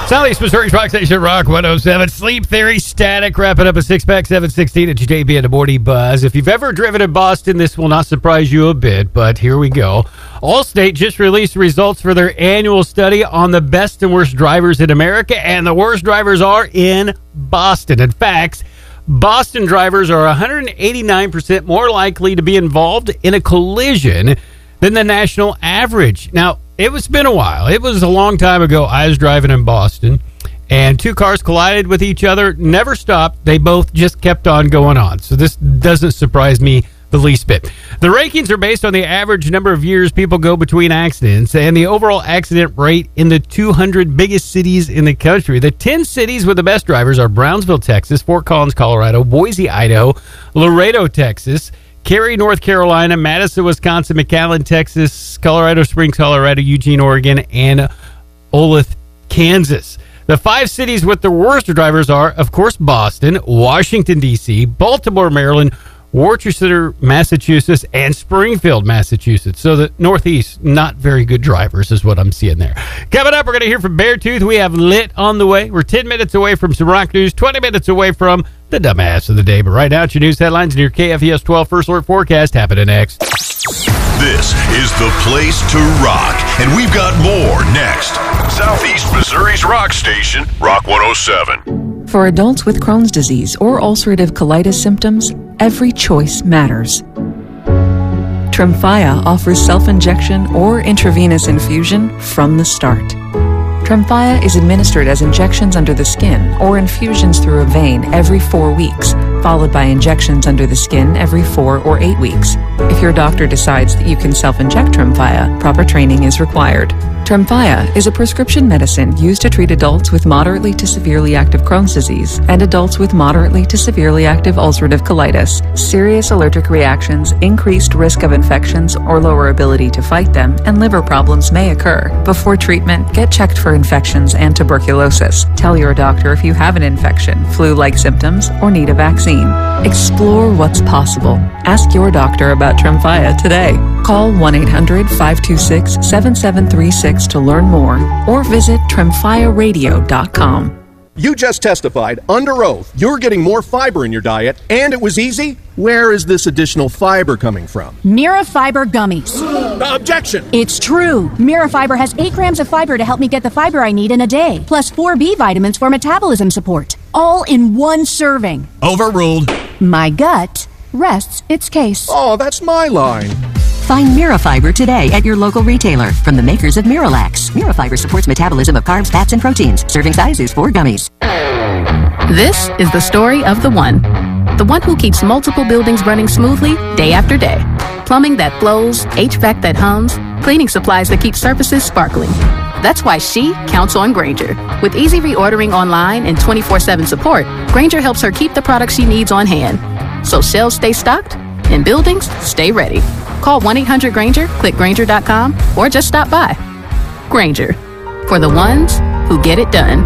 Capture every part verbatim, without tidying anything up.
Southeast Missouri's Rock Station, Rock one oh seven. Sleep Theory, Static, wrapping up a six-pack, seven sixteen at J B and the Morning Buzz. If you've ever driven in Boston, this will not surprise you a bit, but here we go. Allstate just released results for their annual study on the best and worst drivers in America, and the worst drivers are in Boston. In fact, Boston drivers are one hundred eighty-nine percent more likely to be involved in a collision than the national average. Now, it was been a while. It was a long time ago. I was driving in Boston, and two cars collided with each other, never stopped. They both just kept on going on. So this doesn't surprise me the least bit. The rankings are based on the average number of years people go between accidents and the overall accident rate in the two hundred biggest cities in the country. The ten cities with the best drivers are Brownsville, Texas, Fort Collins, Colorado, Boise, Idaho, Laredo, Texas, Cary, North Carolina, Madison, Wisconsin, McAllen, Texas, Colorado Springs, Colorado, Eugene, Oregon, and Olathe, Kansas. The five cities with the worst drivers are, of course, Boston, Washington, D C, Baltimore, Maryland, Worcester, Massachusetts, and Springfield, Massachusetts. So the Northeast, not very good drivers is what I'm seeing there. Coming up, we're going to hear from Beartooth. We have Lit on the way. We're ten minutes away from some rock news, twenty minutes away from the dumbass of the day. But right now, it's your news headlines and your K F E S twelve First Alert forecast happening next. This is the place to rock, and we've got more next. Southeast Missouri's rock station, Rock one oh seven. For adults with Crohn's disease or ulcerative colitis symptoms, every choice matters. Tremfya offers self-injection or intravenous infusion from the start. Tremfya is administered as injections under the skin or infusions through a vein every four weeks, followed by injections under the skin every four or eight weeks. If your doctor decides that you can self-inject Tremfya, proper training is required. Tremfya is a prescription medicine used to treat adults with moderately to severely active Crohn's disease and adults with moderately to severely active ulcerative colitis. Serious allergic reactions, increased risk of infections or lower ability to fight them, and liver problems may occur. Before treatment, get checked for infections and tuberculosis. Tell your doctor if you have an infection, flu-like symptoms, or need a vaccine. Explore what's possible. Ask your doctor about Tremfya today. Call one eight hundred five two six seven seven three six to learn more, or visit tremfya radio dot com. You just testified under oath you're getting more fiber in your diet, and it was easy? Where is this additional fiber coming from? Mirafiber gummies. Objection! It's true. Mirafiber has eight grams of fiber to help me get the fiber I need in a day, plus four B vitamins for metabolism support, all in one serving. Overruled. My gut rests its case. Oh, that's my line. Find Mirafiber today at your local retailer from the makers of Miralax. Mirafiber supports metabolism of carbs, fats, and proteins. Serving size is four gummies. This is the story of the one. The one who keeps multiple buildings running smoothly day after day. Plumbing that flows, H V A C that hums, cleaning supplies that keep surfaces sparkling. That's why she counts on Grainger. With easy reordering online and twenty-four seven support, Grainger helps her keep the products she needs on hand. So shelves stay stocked and buildings stay ready. Call one eight hundred Grainger, click Grainger dot com, or just stop by. Grainger, for the ones who get it done.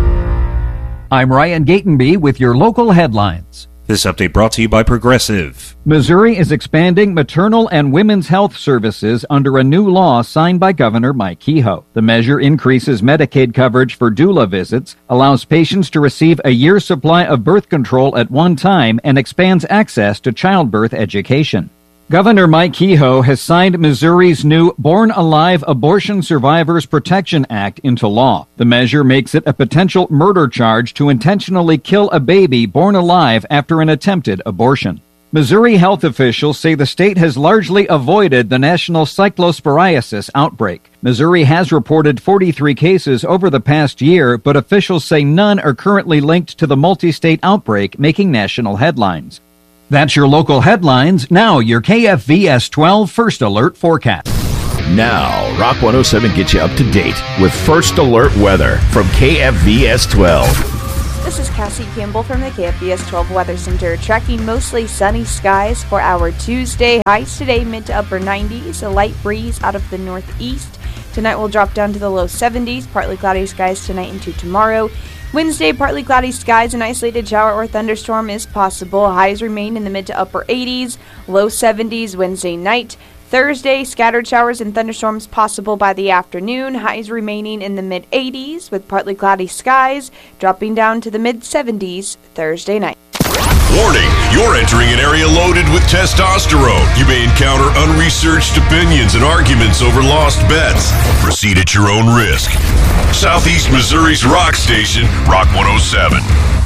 I'm Ryan Gatenby with your local headlines. This update brought to you by Progressive. Missouri is expanding maternal and women's health services under a new law signed by Governor Mike Kehoe. The measure increases Medicaid coverage for doula visits, allows patients to receive a year's supply of birth control at one time, and expands access to childbirth education. Governor Mike Kehoe has signed Missouri's new Born Alive Abortion Survivors Protection Act into law. The measure makes it a potential murder charge to intentionally kill a baby born alive after an attempted abortion. Missouri health officials say the state has largely avoided the national cyclosporiasis outbreak. Missouri has reported forty-three cases over the past year, but officials say none are currently linked to the multi-state outbreak, making national headlines. That's your local headlines. Now, your K F V S twelve First Alert forecast. Now, Rock one oh seven gets you up to date with First Alert weather from K F V S twelve. This is Cassie Campbell from the K F V S twelve Weather Center, tracking mostly sunny skies for our Tuesday. Highs today mid to upper nineties, a light breeze out of the northeast. Tonight will drop down to the low seventies, partly cloudy skies tonight into tomorrow. Wednesday, partly cloudy skies, an isolated shower or thunderstorm is possible. Highs remain in the mid to upper eighties, low seventies Wednesday night. Thursday, scattered showers and thunderstorms possible by the afternoon. Highs remaining in the mid eighties with partly cloudy skies, dropping down to the mid seventies Thursday night. Warning, you're entering an area loaded with testosterone. You may encounter unresearched opinions and arguments over lost bets. Proceed at your own risk. Southeast Missouri's rock station, Rock one oh seven.